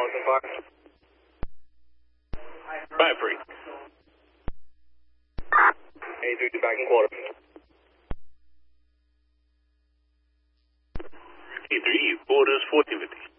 Wellington 5. 5-3. 83 back in quarter. 83, quarters 1450.